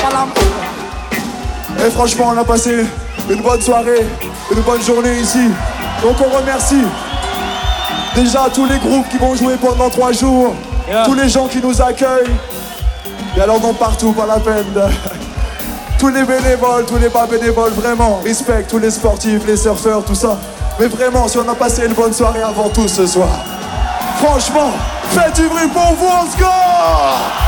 faire l'amour. Et franchement, on a passé une bonne soirée, une bonne journée ici. Donc on remercie déjà tous les groupes qui vont jouer pendant 3 jours, tous les gens qui nous accueillent. Il y a leur nom partout, pas la peine de... Tous les bénévoles, tous les pas bénévoles, vraiment, respect, tous les sportifs, les surfeurs, tout ça. Mais vraiment, si on a passé une bonne soirée avant tout ce soir, franchement, faites du bruit pour vous, on score!